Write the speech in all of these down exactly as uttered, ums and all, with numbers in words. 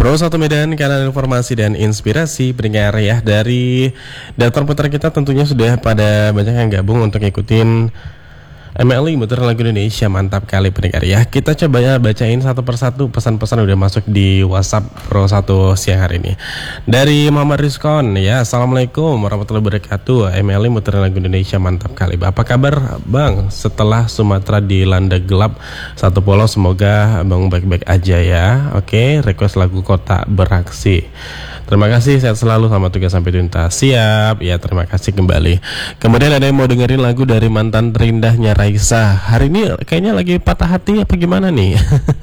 Pro satu Medan, kanal informasi dan inspirasi pendengar ya. Dari daftar putar kita tentunya sudah pada banyak yang gabung untuk ikutin M L I Muter Lagu Indonesia. Mantap kali pendengar ya. Kita coba ya bacain satu persatu pesan-pesan udah masuk di WhatsApp Pro satu siang hari ini. Dari Muhammad Rizkon ya, Assalamualaikum warahmatullahi wabarakatuh. M L I Muter Lagu Indonesia mantap kali. Apa kabar Bang? Setelah Sumatera dilanda gelap satu polos, semoga Bang baik-baik aja ya. Oke, request lagu Kota Beraksi. Terima kasih, sehat selalu, selamat tugas sampai tuntas. Siap, ya terima kasih kembali. Kemudian ada yang mau dengerin lagu dari mantan terindahnya Raisa. Hari ini kayaknya lagi patah hati apa gimana nih?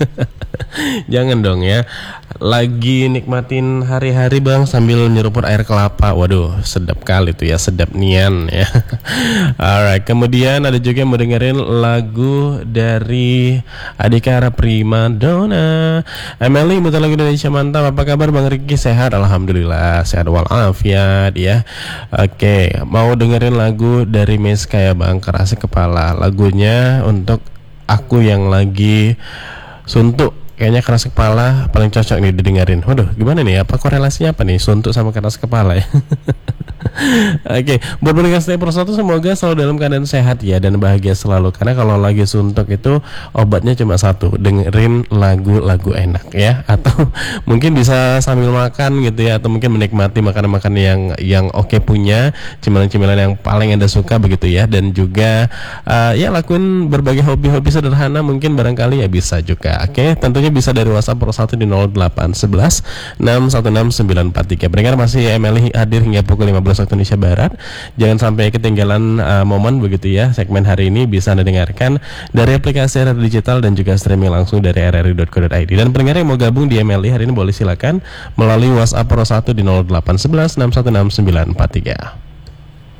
Jangan dong ya. Lagi nikmatin hari-hari Bang sambil nyeruput air kelapa. Waduh, sedap kali tuh ya, sedap nian ya. Alright, kemudian ada juga yang mau dengerin lagu dari Adhikara Primadona. M L I Muter Lagu Indonesia mantap. Apa kabar Bang Riki? Sehat? Alhamdulillah, sehat walafiat ya. Oke, mau dengerin lagu dari Meska ya Bang, Keras Kepala. Lagunya untuk aku yang lagi suntuk. Kayaknya keras kepala paling cocok nih didengerin. Waduh, gimana nih? Apa korelasinya apa nih? Suntuk sama keras kepala ya? Oke, buat pendengar Stay Pro satu semoga selalu dalam keadaan sehat ya dan bahagia selalu. Karena kalau lagi suntuk itu obatnya cuma satu, dengerin lagu-lagu enak ya. Atau mungkin bisa sambil makan gitu ya, atau mungkin menikmati makanan-makanan yang yang oke punya, cemilan-cemilan yang paling Anda suka begitu ya. Dan juga uh, ya lakuin berbagai hobi-hobi sederhana mungkin barangkali ya bisa juga. Oke, tentunya bisa dari WhatsApp Pro satu di nol delapan satu satu enam satu enam sembilan empat tiga. Pendengar masih M L I hadir hingga pukul lima belas waktu Indonesia Barat. Jangan sampai ketinggalan uh, momen begitu ya. Segmen hari ini bisa Anda dengarkan dari aplikasi R R Digital dan juga streaming langsung dari r r i dot co dot i d. Dan pendengar yang mau gabung di M L I hari ini boleh silakan melalui WhatsApp Pro satu di nol delapan satu satu enam satu enam sembilan empat tiga.